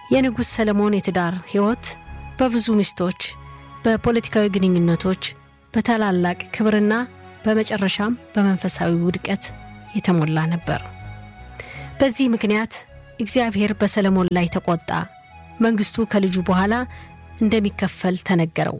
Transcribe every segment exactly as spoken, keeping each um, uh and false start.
የንጉስ ሰለሞን የትዳር ህይወት በብዙ ሚስቶች በፖለቲካዊ ግንኙነቶች በታላላቅ ክብርና በመጨረሻም በመንፈሳዊ ውድቀት የተሞላ ነበር። በዚህ ምክንያት እግዚአብሔር በሰለሞን ላይ ተቆጣ። መንግስቱ ከልጁ በኋላ እንደሚከፈል ተነገረው።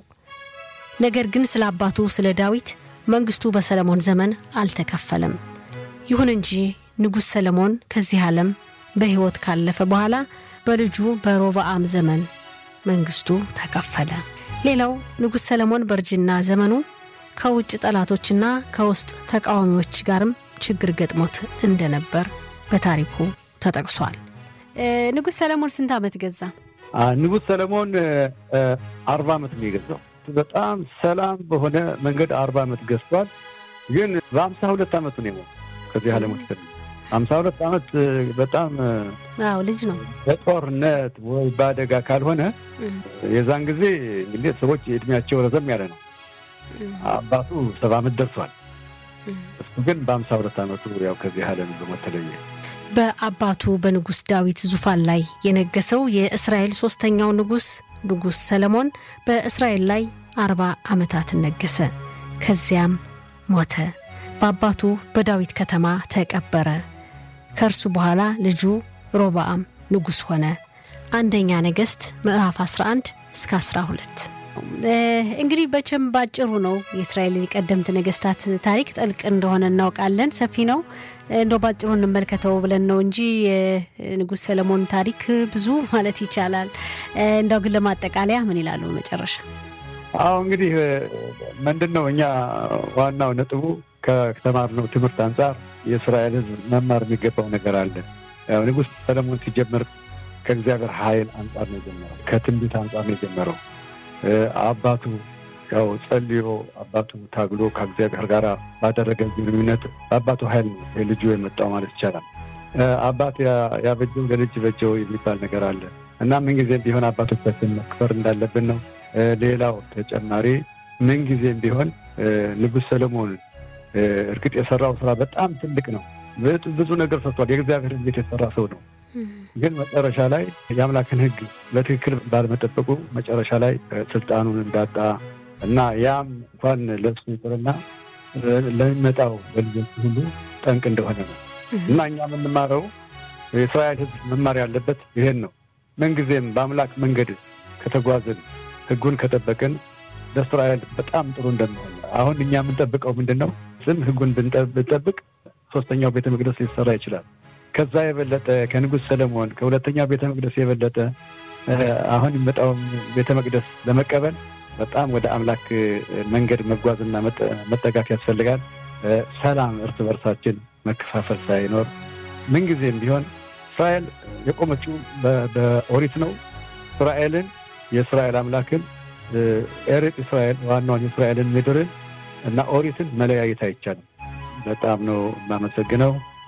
ነገር ግን ስለ አባቱ ስለ ዳዊት መንግስቱ በሰለሞን ዘመን አልተከፈለም። ይሁን እንጂ ንጉስ ሰለሞን ከዚህ ዓለም በህይወት ካለፈ በኋላ በልጁ በሮብዓም ዘመን መንግስቱ ተከፈለ። ሌላው ንጉስ ሰለሞን በርጅና ዘመኑ ከውጭ ጠላቶችና ከውስጥ ተቃዋሚዎች ጋርም ችግር ገጥሞት እንደነበር በታሪኩ ተጠቅሷል። ንጉስ ሰለሞን ስንት ዓመት ገዛ? ንጉስ ሰለሞን አርባ ዓመት ነው የገዛው። በጣም ሰላም በሆነ መንገድ አርባ ዓመት ገዝቷል። ግን በሃምሳ ሁለት ዓመቱ ነው የሞተው ከዚህ ዓለም ወጥቶ። ሃምሳ ሁለት ዓመት በጣም አዎ ልጅ ነው። በጦርነት ወይ ባደጋ ካልሆነ የዛን ጊዜ እንግዲህ ሰዎች እድሜያቸው ረዘም ያለ ነው። አባቱ ሰባ ዓመት ደርሷል። እሱ ግን በሃምሳ ሁለት ዓመቱ ያው ከዚህ ዓለም በሞት ተለየ። በአባቱ በንጉስ ዳዊት ዙፋን ላይ የነገሰው የእስራኤል ሶስተኛው ንጉስ ንጉስ ሰለሞን በእስራኤል ላይ አርባ ዓመታት ነገሰ። ከዚያም ሞተ። በአባቱ በዳዊት ከተማ ተቀበረ። ከእርሱ በኋላ ልጁ ሮብዓም ንጉስ ሆነ። አንደኛ ነገሥት ምዕራፍ አስራ አንድ እስከ አስራ ሁለት። እንግዲህ በቸም ባጭሩ ነው የእስራኤል ቀደምት ነገስታት ታሪክ ጥልቅ እንደሆነ እናውቃለን። ሰፊ ነው። እንደው ባጭሩ እንመልከተው ብለን ነው እንጂ ንጉስ ሰለሞን ታሪክ ብዙ ማለት ይቻላል። እንደው ግን ለማጠቃለያ ምን ይላሉ መጨረሻ? አዎ እንግዲህ ምንድነው እኛ ዋናው ነጥቡ ከተማርነው ትምህርት አንፃር የእስራኤል ህዝብ መማር የሚገባው ነገር አለ። ያው ንጉስ ሰለሞን ሲጀምር ከእግዚአብሔር ኃይል አንፃር ነው የጀመረው። ከትንቢት አንፃር ነው የጀመረው። አባቱ ያው ጸልዮ አባቱ ታግሎ ከእግዚአብሔር ጋር ባደረገ ግንኙነት አባቱ ኃይል ነው የልጁ የመጣው ማለት ይቻላል። አባት ያበጀው ለልጅ በጀው የሚባል ነገር አለ እና ምን ጊዜም ቢሆን አባቶቻችን መክበር እንዳለብን ነው። ሌላው ተጨማሪ ምን ጊዜም ቢሆን ንጉስ ሰለሞን እርግጥ የሰራው ስራ በጣም ትልቅ ነው። ብዙ ነገር ሰርቷል። የእግዚአብሔር ቤት የሰራ ሰው ነው። ግን መጨረሻ ላይ የአምላክን ህግ በትክክል ባለመጠበቁ መጨረሻ ላይ ስልጣኑን እንዳጣ እና ያም እንኳን ለሱ ይቅርና ለሚመጣው ለልጆች ሁሉ ጠንቅ እንደሆነ ነው እና እኛ የምንማረው የእስራኤል ህዝብ መማር ያለበት ይሄን ነው። ምንጊዜም በአምላክ መንገድ ከተጓዝን ህጉን ከጠበቅን ለእስራኤል በጣም ጥሩ እንደሚሆን። አሁን እኛ የምንጠብቀው ምንድነው? ስም ህጉን ብንጠብቅ ሶስተኛው ቤተ መቅደስ ሊሰራ ይችላል። ከዛ የበለጠ ከንጉስ ሰለሞን ከሁለተኛው ቤተ መቅደስ የበለጠ አሁን የመጣው ቤተ መቅደስ ለመቀበል በጣም ወደ አምላክ መንገድ መጓዝና መጠጋት ያስፈልጋል። ሰላም እርስ በርሳችን መከፋፈል ሳይኖር ምን ጊዜም ቢሆን እስራኤል የቆመችው በኦሪት ነው። እስራኤልን የእስራኤል አምላክን ኤሬት እስራኤል ዋናውን የእስራኤልን ምድርን እና ኦሪትን መለያየት አይቻልም። በጣም ነው የማመሰግነው።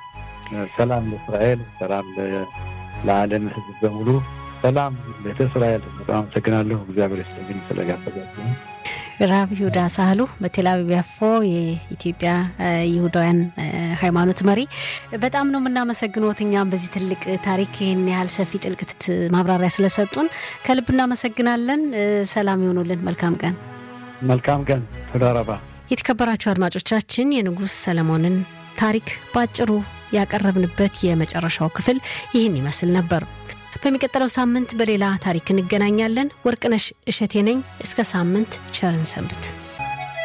ሰላም ለእስራኤል፣ ሰላም ለዓለም ህዝብ በሙሉ፣ ሰላም ለእስራኤል። በጣም አመሰግናለሁ። እግዚአብሔር ይስጥልኝ ስለጋበዛችሁ። ራብ ይሁዳ ሳህሉ በቴል አቪቭ ያፎ የኢትዮጵያ ይሁዳውያን ሃይማኖት መሪ፣ በጣም ነው የምናመሰግነው። እኛም በዚህ ትልቅ ታሪክ ይሄን ያህል ሰፊ ጥልቅ ማብራሪያ ስለሰጡን ከልብ እናመሰግናለን። ሰላም ይሁንልን። መልካም ቀን። መልካም ቀን። ተዳራባ። የተከበራችሁ አድማጮቻችን የንጉስ ሰለሞንን ታሪክ ባጭሩ ያቀረብንበት የመጨረሻው ክፍል ይህን ይመስል ነበር። በሚቀጥለው ሳምንት በሌላ ታሪክ እንገናኛለን። ወርቅነሽ እሸቴ ነኝ። እስከ ሳምንት ቸርን ሰንብት።